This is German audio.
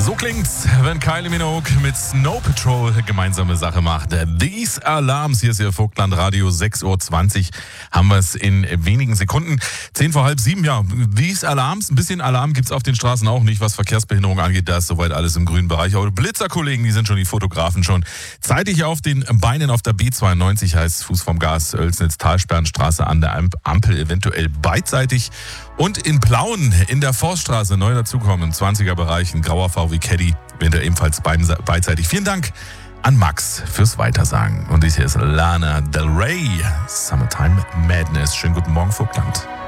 So klingt's, wenn Kylie Minogue mit Snow Patrol gemeinsame Sache macht. These Alarms, hier ist Ihr Vogtland Radio, 6.20 Uhr haben wir es in wenigen Sekunden. 6:10, ja, These Alarms, ein bisschen Alarm gibt's auf den Straßen auch nicht, was Verkehrsbehinderung angeht, da ist soweit alles im grünen Bereich. Aber Blitzerkollegen, die sind schon, die Fotografen schon zeitig auf den Beinen auf der B92, heißt Fuß vom Gas, Oelsnitz, Talsperrenstraße an der Ampel eventuell beidseitig. Und in Plauen in der Forststraße neu dazukommen, im 20er-Bereich, ein grauer VW Caddy, Winter ebenfalls beidseitig. Vielen Dank an Max fürs Weitersagen. Und dies hier ist Lana Del Rey, Summertime Madness. Schönen guten Morgen, Vogtland.